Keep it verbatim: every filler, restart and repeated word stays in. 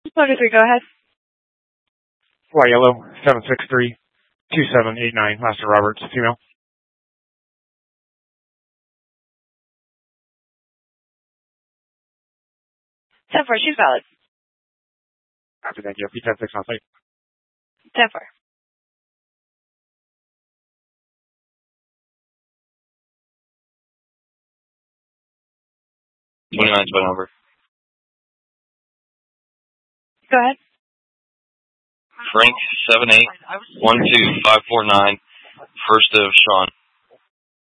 twenty-three, go ahead. Fly Yellow, seven six three, two seven eight nine, Master Roberts, female. ten four, she's valid. Copy, thank you. P ten six on site. ten four. twenty-nine, by number. Go ahead. Frank, seven eight, one two five four nine, first of Sean.